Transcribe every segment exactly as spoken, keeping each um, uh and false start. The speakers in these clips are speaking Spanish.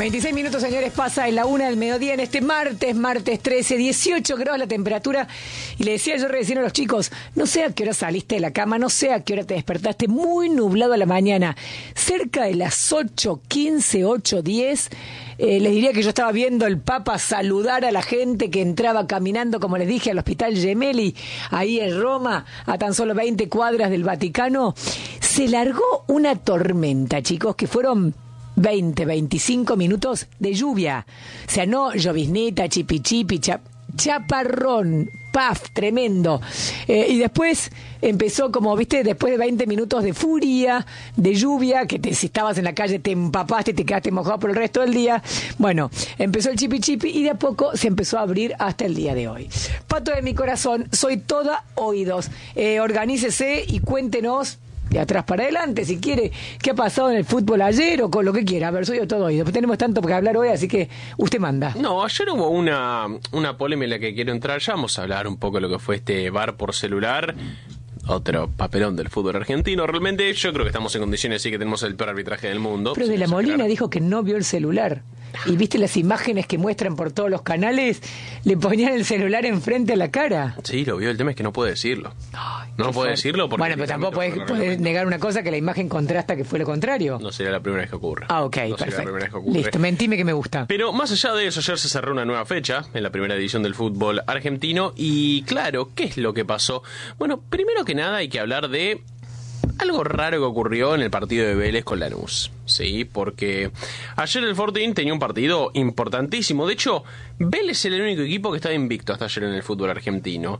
veintiséis minutos, señores, pasa en la una del mediodía en este martes, martes trece, dieciocho grados la temperatura. Y le decía yo recién a los chicos, no sé a qué hora saliste de la cama, no sé a qué hora te despertaste, muy nublado a la mañana. Cerca de las ocho quince, ocho diez, eh, les diría que yo estaba viendo el Papa saludar a la gente que entraba caminando, como les dije, al Hospital Gemelli, ahí en Roma, a tan solo veinte cuadras del Vaticano. Se largó una tormenta, chicos, que fueron veinte, veinticinco minutos de lluvia. O sea, no lloviznita, chipi chipi, chap, chaparrón, paf, tremendo. Eh, y después empezó como, viste, después de veinte minutos de furia, de lluvia, que te, si estabas en la calle te empapaste y te quedaste mojado por el resto del día. Bueno, empezó el chipi chipi y de a poco se empezó a abrir hasta el día de hoy. Pato de mi corazón, soy toda oídos. Eh, organícese y cuéntenos de atrás para adelante, si quiere, qué ha pasado en el fútbol ayer o con lo que quiera. A ver, soy yo todo oído. Tenemos tanto que hablar hoy, así que usted manda. No, ayer hubo una, una polémica en la que quiero entrar. Ya vamos a hablar un poco de lo que fue este V A R por celular. Otro papelón del fútbol argentino. Realmente yo creo que estamos en condiciones, sí, que tenemos el peor arbitraje del mundo. Pero de la Molina dijo que no vio el celular. Y viste las imágenes que muestran por todos los canales, le ponían el celular enfrente a la cara. Sí, lo vio, el tema es que no puede decirlo. Ay, no puede decirlo porque... Bueno, pero tampoco puedes, puedes negar una cosa que la imagen contrasta que fue lo contrario. No sería la primera vez que ocurre. Ah, ok, no perfecto. La primera vez que ocurre. Listo, mentime que me gusta. Pero más allá de eso, ayer se cerró una nueva fecha en la primera división del fútbol argentino. Y claro, ¿qué es lo que pasó? Bueno, primero que nada hay que hablar de algo raro que ocurrió en el partido de Vélez con Lanús, sí, porque ayer el Fortín tenía un partido importantísimo. De hecho, Vélez era el único equipo que estaba invicto hasta ayer en el fútbol argentino.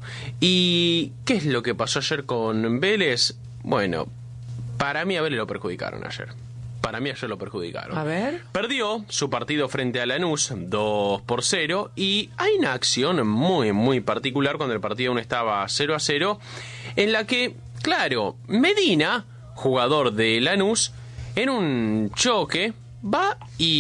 ¿Y qué es lo que pasó ayer con Vélez? Bueno, para mí a Vélez lo perjudicaron ayer. Para mí ayer lo perjudicaron. A ver. Perdió su partido frente a Lanús dos por cero y hay una acción muy, muy particular cuando el partido aún estaba cero a cero, en la que, claro, Medina, jugador de Lanús, en un choque va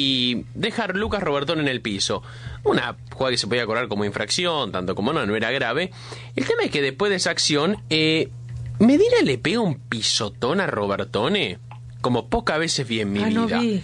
y deja a Lucas Robertón en el piso. Una jugada que se podía cobrar como infracción, tanto como no, no era grave. El tema es que después de esa acción, eh, Medina le pega un pisotón a Robertone como pocas veces vi en mi ah, no vida. Vi.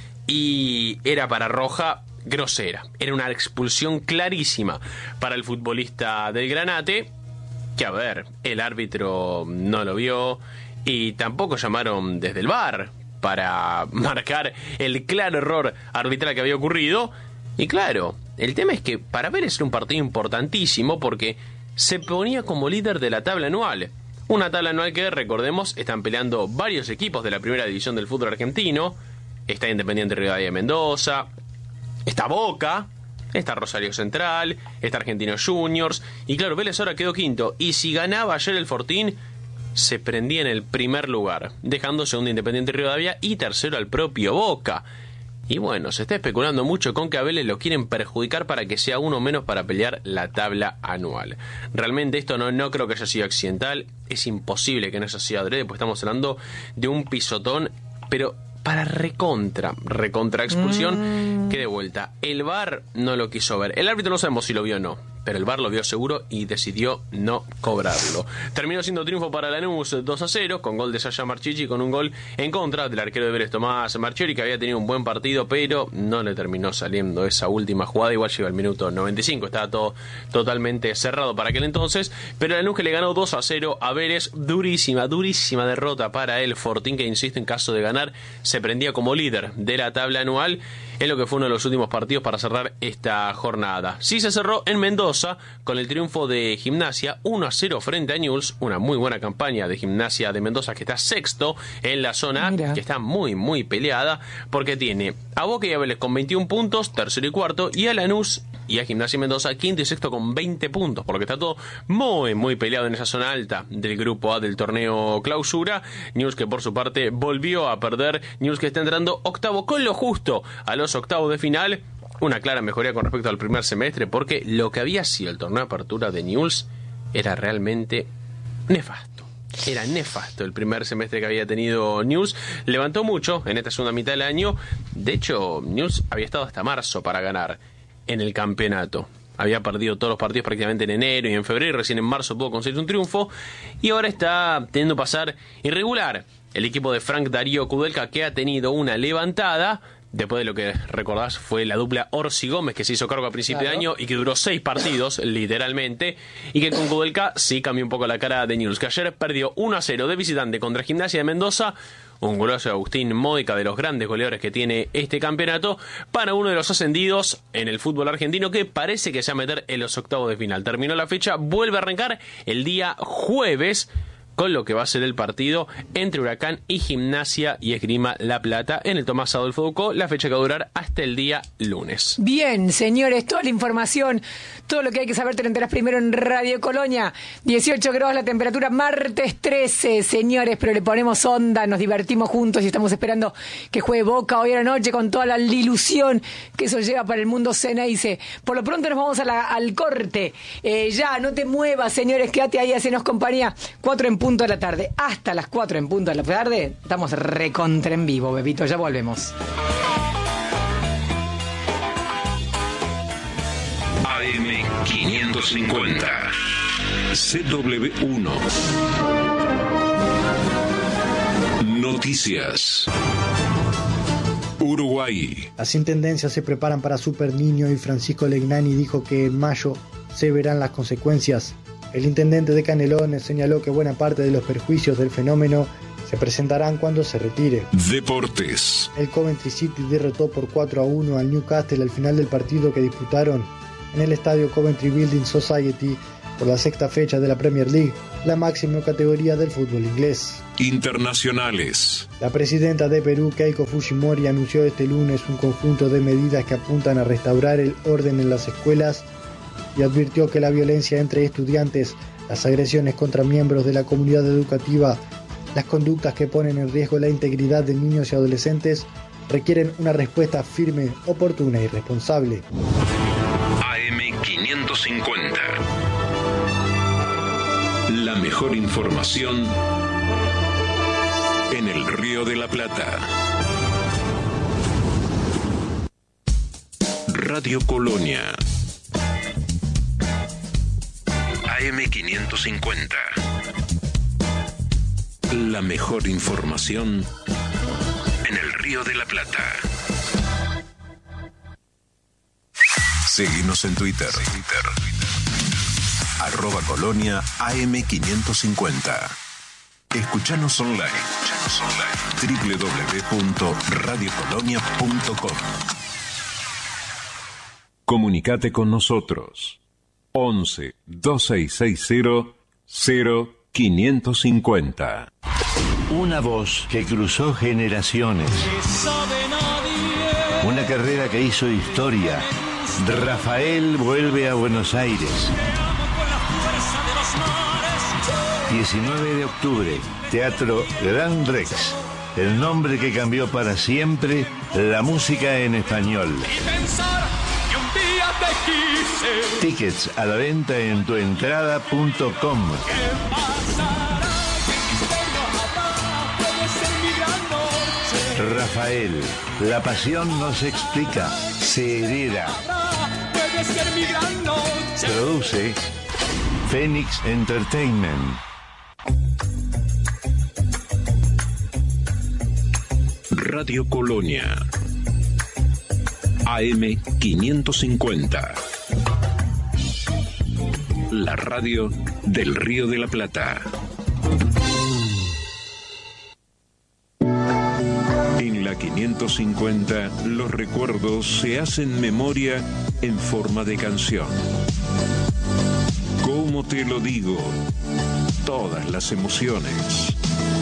Y era para roja grosera. Era una expulsión clarísima para el futbolista del Granate, que a ver, el árbitro no lo vio y tampoco llamaron desde el V A R para marcar el claro error arbitral que había ocurrido. Y claro, el tema es que para Vélez era un partido importantísimo porque se ponía como líder de la tabla anual. Una tabla anual que, recordemos, están peleando varios equipos de la primera división del fútbol argentino. Está Independiente Rivadavia de Mendoza, está Boca, está Rosario Central, está Argentinos Juniors. Y claro, Vélez ahora quedó quinto. Y si ganaba ayer el Fortín, se prendía en el primer lugar, dejando segundo Independiente Rivadavia y tercero al propio Boca. Y bueno, se está especulando mucho con que a Vélez lo quieren perjudicar para que sea uno menos para pelear la tabla anual. Realmente esto no, no creo que haya sido accidental. Es imposible que no haya sido adrede, pues estamos hablando de un pisotón, pero para recontra, recontra expulsión, mm. que de vuelta. El V A R no lo quiso ver. El árbitro no sabemos si lo vio o no, pero el V A R lo vio seguro y decidió no cobrarlo. Terminó siendo triunfo para Lanús dos a cero, con gol de Sasha Marchichi, con un gol en contra del arquero de Vélez, Tomás Marchiori, que había tenido un buen partido, pero no le terminó saliendo esa última jugada. Igual llegó al minuto noventa y cinco, estaba todo totalmente cerrado para aquel entonces, pero Lanús que le ganó dos a cero a Vélez. Durísima, durísima derrota para el Fortín, que insisto, en caso de ganar, se prendía como líder de la tabla anual, en lo que fue uno de los últimos partidos para cerrar esta jornada. Sí se cerró en Mendoza con el triunfo de Gimnasia uno a cero frente a Newell's, una muy buena campaña de Gimnasia de Mendoza, que está sexto en la zona, Mira. que está muy muy peleada, porque tiene a Boca y a Vélez con veintiún puntos, tercero y cuarto, y a Lanús y a Gimnasia Mendoza quinto y sexto con veinte puntos, por lo que está todo muy muy peleado en esa zona alta del grupo A del torneo Clausura. Newell's que por su parte volvió a perder, Newell's que está entrando octavo con lo justo a los octavos de final. Una clara mejoría con respecto al primer semestre, porque lo que había sido el torneo de apertura de Newell's era realmente nefasto. Era nefasto el primer semestre que había tenido Newell's. Levantó mucho en esta segunda mitad del año. De hecho, Newell's había estado hasta marzo para ganar en el campeonato. Había perdido todos los partidos prácticamente en enero y en febrero, y recién en marzo pudo conseguir un triunfo, y ahora está teniendo pasar irregular el equipo de Frank Darío Kudelka, que ha tenido una levantada, después de lo que recordás fue la dupla Orsi Gómez, que se hizo cargo a principio claro. de año y que duró seis partidos, literalmente, y que con Kudelka sí cambió un poco la cara de Newell's, que ayer perdió uno a cero de visitante contra Gimnasia de Mendoza, un golazo de Agustín Módica, de los grandes goleadores que tiene este campeonato, para uno de los ascendidos en el fútbol argentino, que parece que se va a meter en los octavos de final. Terminó la fecha, vuelve a arrancar el día jueves, con lo que va a ser el partido entre Huracán y Gimnasia y Esgrima La Plata en el Tomás Adolfo Ducó, la fecha que va a durar hasta el día lunes. Bien, señores, toda la información, todo lo que hay que saber te lo enterás primero en Radio Colonia. dieciocho grados la temperatura, martes trece, señores, pero le ponemos onda, nos divertimos juntos y estamos esperando que juegue Boca hoy a la noche con toda la ilusión que eso lleva para el mundo Ceneice. Por lo pronto nos vamos a la, al corte. Eh, ya, no te muevas, señores, quédate ahí, hacenos compañía. Cuatro en punto de la tarde, hasta las cuatro en punto de la tarde, estamos recontra en vivo, Bebito, ya volvemos. A M quinientos cincuenta C W uno Noticias. Uruguay. Las intendencias se preparan para Super Niño y Francisco Legnani dijo que en mayo se verán las consecuencias. El intendente de Canelones señaló que buena parte de los perjuicios del fenómeno se presentarán cuando se retire. Deportes. El Coventry City derrotó por cuatro a uno al Newcastle al final del partido que disputaron en el estadio Coventry Building Society por la sexta fecha de la Premier League, la máxima categoría del fútbol inglés. Internacionales. La presidenta de Perú, Keiko Fujimori, anunció este lunes un conjunto de medidas que apuntan a restaurar el orden en las escuelas y advirtió que la violencia entre estudiantes, las agresiones contra miembros de la comunidad educativa, las conductas que ponen en riesgo la integridad de niños y adolescentes requieren una respuesta firme, oportuna y responsable. A M quinientos cincuenta. La mejor información en el Río de la Plata. Radio Colonia. A M quinientos cincuenta. La mejor información en el Río de la Plata. Seguinos en Twitter. Twitter. Arroba Colonia A M quinientos cincuenta. Escuchanos online. Escuchanos online. doble u doble u doble u punto radio colonia punto com. Comunicate con nosotros. once, veintiséis sesenta, cero, quinientos cincuenta. Una voz que cruzó generaciones. Una carrera que hizo historia. Rafael vuelve a Buenos Aires. diecinueve de octubre, Teatro Gran Rex. El nombre que cambió para siempre la música en español. Tickets a la venta en tuentrada punto com. Rafael, la pasión no se explica, se hereda. Produce Phoenix Entertainment. Radio Colonia. A M quinientos cincuenta. La radio del Río de la Plata. En la quinientos cincuenta, los recuerdos se hacen memoria en forma de canción. ¿Cómo te lo digo? Todas las emociones.